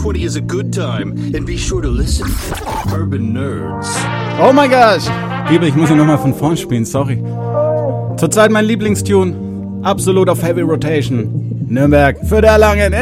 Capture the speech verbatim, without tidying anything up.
twenty is a good time. And be sure to listen. Urban Nerds. Oh my gosh! Liebe, ich muss ihn nochmal von vorn spielen, sorry. Zurzeit mein Lieblingstune. Absolut auf Heavy Rotation. Nürnberg für der Langen.